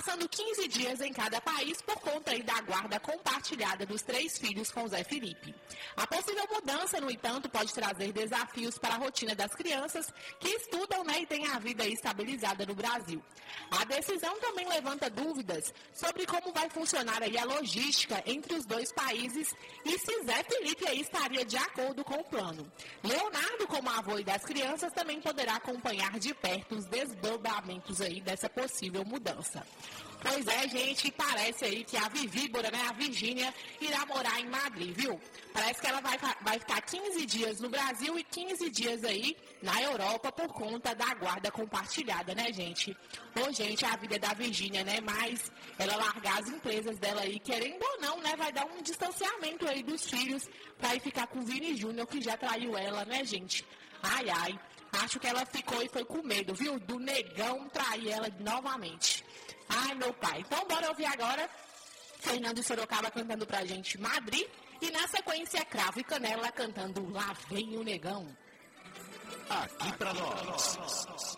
passando 15 dias em cada país por conta aí da guarda compartilhada dos 3 filhos com Zé Felipe. A possível mudança, no entanto, pode trazer desafios para a rotina das crianças que estudam, né, e têm a vida aí estabilizada no Brasil. A decisão também levanta dúvidas sobre como vai funcionar aí a logística entre os 2 países e se Zé Felipe aí estaria de acordo com o plano. Leonardo, como avô das crianças, também poderá acompanhar de perto os desdobramentos aí dessa possível mudança. Pois é, gente, parece aí que a Vivíbora, né, a Virgínia, irá morar em Madrid, viu? Parece que ela vai ficar 15 dias no Brasil e 15 dias aí na Europa por conta da guarda compartilhada, né, gente? Ô, gente, a vida da Virgínia, né, mas ela largar as empresas dela aí, querendo ou não, né, vai dar um distanciamento aí dos filhos pra ir ficar com o Vini Júnior, que já traiu ela, né, gente? Ai, ai, acho que ela ficou e foi com medo, viu? Do negão trair ela novamente. Ai, meu pai. Então, bora ouvir agora Fernando Sorocaba cantando pra gente Madrid. E na sequência, Cravo e Canela cantando Lá Vem o Negão. Aqui pra nós.